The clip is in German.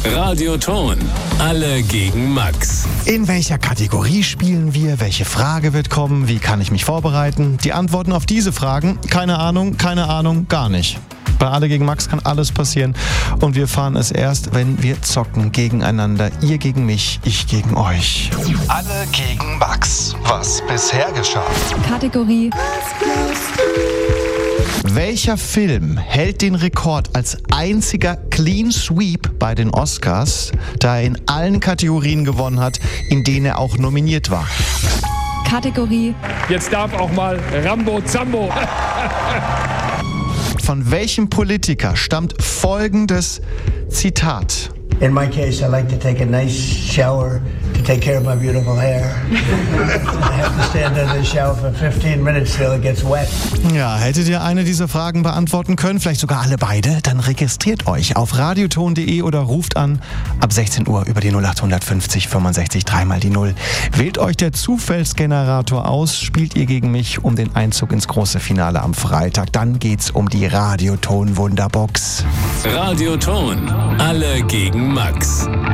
Radioton. Alle gegen Max. In welcher Kategorie spielen wir? Welche Frage wird kommen? Wie kann ich mich vorbereiten? Die Antworten auf diese Fragen? Keine Ahnung, gar nicht. Bei Alle gegen Max kann alles passieren und wir erfahren es erst, wenn wir zocken gegeneinander. Ihr gegen mich, ich gegen euch. Alle gegen Max. Was bisher geschah? Kategorie Welcher Film hält den Rekord als einziger Clean Sweep bei den Oscars, da er in allen Kategorien gewonnen hat, in denen er auch nominiert war? Kategorie Jetzt darf auch mal Rambo Zambo. Von welchem Politiker stammt folgendes Zitat? In my case, I like to take a nice shower to take care of my beautiful hair. I have to stand under the shower for 15 minutes till it gets wet. Ja, hättet ihr eine dieser Fragen beantworten können, vielleicht sogar alle beide, dann registriert euch auf radioton.de oder ruft an ab 16 Uhr über die 0850 65 3 mal die 0. Wählt euch der Zufallsgenerator aus, spielt ihr gegen mich um den Einzug ins große Finale am Freitag. Dann geht's um die Radioton Wunderbox. Radioton. Alle gegen Max.